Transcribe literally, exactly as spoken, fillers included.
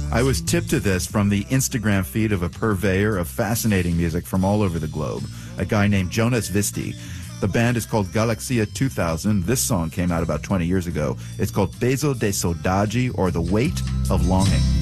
I was tipped to this from the Instagram feed of a purveyor of fascinating music from all over the globe, a guy named Jonas Visti. The band is called Galaxia two thousand. This song came out about twenty years ago. It's called Peso de Saudade, or The Weight of Longing.